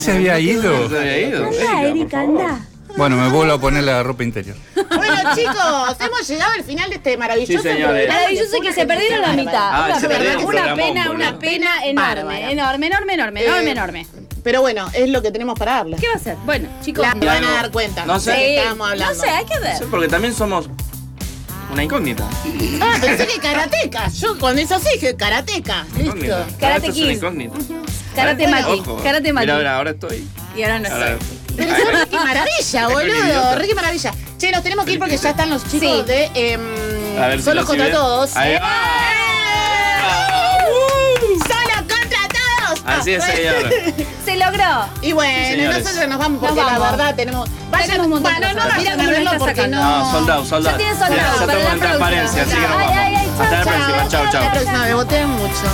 ¿Se había ido? ¿Se había ido? Anda, Erika, anda. Bueno, me vuelvo a poner la ropa interior. Bueno, chicos, hemos llegado al final de este maravilloso Sí, señores. programa. Maravilloso que se perdieron la mitad. Ah, se perdieron un programón, Una pena enorme, enorme. Pero bueno, es lo que tenemos para darles. ¿Qué va a hacer? Bueno, chicos. Me van a dar cuenta. No sé. de qué estábamos hablando. No sé, hay que ver. Sí, porque también somos una incógnita. Ah, pensé que karateca. Yo con eso sí dije karateca. Listo. Incógnita. Karate Esto es una Kid. incógnita. Karate Bueno, Maki. Ojo. Karate Maki. Mira, ahora estoy. Y ahora no Ahora- estoy. Pero es Ricky Maravilla, un boludo. idiota. Ricky Maravilla. Che, nos tenemos que ir porque ya están los chicos Sí. de A ver si Solos lo contra siguen. Todos. Ahí va. ¡Solos contra todos! Así es, señor. Se logró. Y bueno, Sí, señores. nosotros nos vamos porque Nos vamos. la verdad tenemos. Tenemos un montón de Bueno, no cosas. Mira vayan a cómo nos verlo está porque sacando. No, soldado. Ya tiene soldado Ya para estamos la en transparencia, así que nos producción. vamos. Ay, ay, ay, Hasta la chau, próxima. chau. Chau, la chau. próxima vez voten mucho.